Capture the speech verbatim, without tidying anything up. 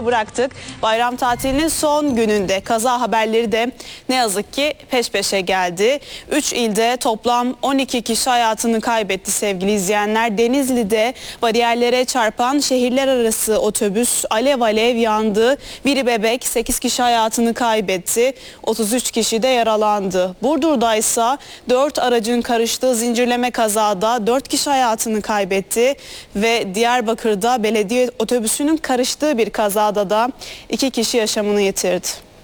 geride bıraktık. Bayram tatilinin son gününde kaza haberleri de ne yazık ki peş peşe geldi. üç ilde toplam on iki kişi hayatını kaybetti sevgili izleyenler. Denizli'de bariyerlere çarpan şehirler arası otobüs alev alev yandı. Biri bebek, sekiz kişi hayatını kaybetti. otuz üç kişi de yaralandı. Burdur'da ise dört aracın karıştığı zincirleme kazada dört kişi hayatını kaybetti ve Diyarbakır'da belediye otobüsünün karıştığı bir kazada da iki kişi yaşamını yitirdi.